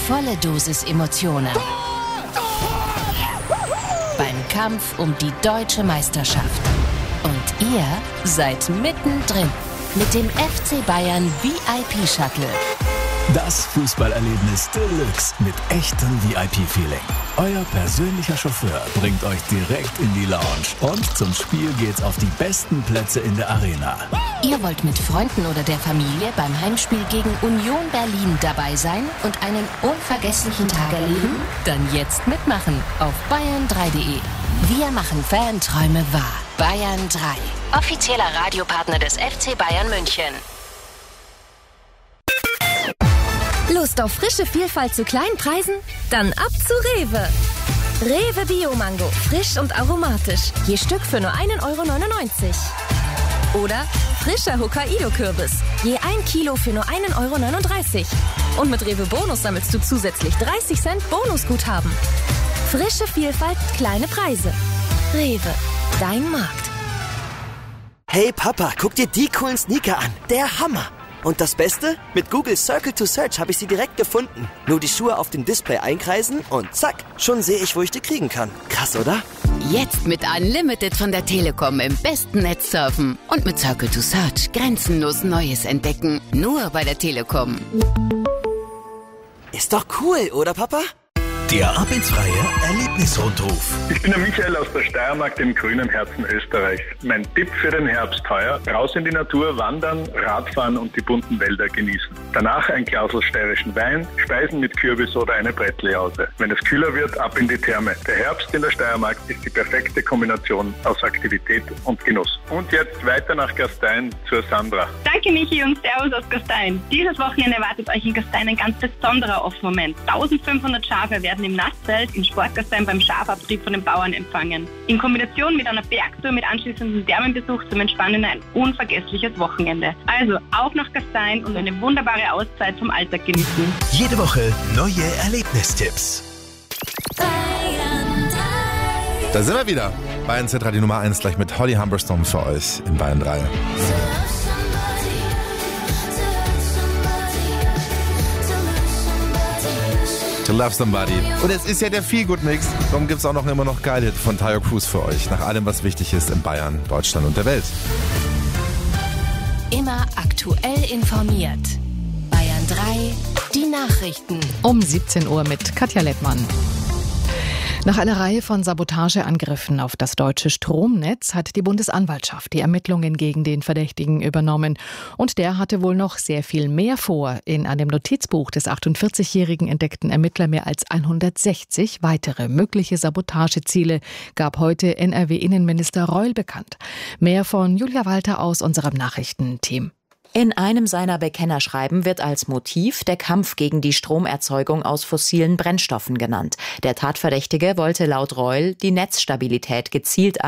volle Dosis Emotionen. Beim Kampf um die deutsche Meisterschaft. Und ihr seid mittendrin mit dem FC Bayern VIP-Shuttle. Das Fußballerlebnis Deluxe mit echtem VIP-Feeling. Euer persönlicher Chauffeur bringt euch direkt in die Lounge. Und zum Spiel geht's auf die besten Plätze in der Arena. Ihr wollt mit Freunden oder der Familie beim Heimspiel gegen Union Berlin dabei sein und einen unvergesslichen Tag erleben? Dann jetzt mitmachen auf bayern3.de. Wir machen Fanträume wahr. Bayern 3. Offizieller Radiopartner des FC Bayern München. Lust auf frische Vielfalt zu kleinen Preisen? Dann ab zu Rewe. Rewe Bio-Mango, frisch und aromatisch. Je Stück für nur 1,99 €. Oder frischer Hokkaido-Kürbis, je 1 Kilo für nur 1,39 €. Und mit Rewe Bonus sammelst du zusätzlich 30 Cent Bonusguthaben. Frische Vielfalt, kleine Preise. Rewe, dein Markt. Hey Papa, guck dir die coolen Sneaker an. Der Hammer. Und das Beste? Mit Google Circle to Search habe ich sie direkt gefunden. Nur die Schuhe auf dem Display einkreisen und zack, schon sehe ich, wo ich die kriegen kann. Krass, oder? Jetzt mit Unlimited von der Telekom im besten Netz surfen. Und mit Circle to Search grenzenlos Neues entdecken. Nur bei der Telekom. Ist doch cool, oder Papa? Der Ab ins Freie Erlebnisrundruf. Ich bin der Michael aus der Steiermark, dem grünen Herzen Österreichs. Mein Tipp für den Herbst heuer: raus in die Natur, wandern, Radfahren und die bunten Wälder genießen. Danach ein Glas steirischen Wein, Speisen mit Kürbis oder eine Brettlejause. Wenn es kühler wird, ab in die Therme. Der Herbst in der Steiermark ist die perfekte Kombination aus Aktivität und Genuss. Und jetzt weiter nach Gastein zur Sandra. Danke Michi und Servus aus Gastein. Dieses Wochenende erwartet euch in Gastein ein ganz besonderer Off-Moment. 1500 Schafe werden im Nasszelt in Sportgastein beim Schafabtrieb von den Bauern empfangen. In Kombination mit einer Bergtour mit anschließendem Thermenbesuch zum Entspannen ein unvergessliches Wochenende. Also auch nach Gastein und eine wunderbare Auszeit vom Alltag genießen. Jede Woche neue Erlebnistipps. Da sind wir wieder. Bayern Z-Radio Nummer 1 gleich mit Holly Humberstone für euch in Bayern 3. To Love Somebody. Und es ist ja der Feel-Good-Mix. Darum gibt es auch noch immer noch geile Hits von Tayo Cruz für euch. Nach allem, was wichtig ist in Bayern, Deutschland und der Welt. Immer aktuell informiert. Bayern 3, die Nachrichten. Um 17 Uhr mit Katja Lettmann. Nach einer Reihe von Sabotageangriffen auf das deutsche Stromnetz hat die Bundesanwaltschaft die Ermittlungen gegen den Verdächtigen übernommen. Und der hatte wohl noch sehr viel mehr vor. In einem Notizbuch des 48-Jährigen entdeckten Ermittler mehr als 160 weitere mögliche Sabotageziele, gab heute NRW-Innenminister Reul bekannt. Mehr von Julia Walter aus unserem Nachrichtenteam. In einem seiner Bekennerschreiben wird als Motiv der Kampf gegen die Stromerzeugung aus fossilen Brennstoffen genannt. Der Tatverdächtige wollte laut Reul die Netzstabilität gezielt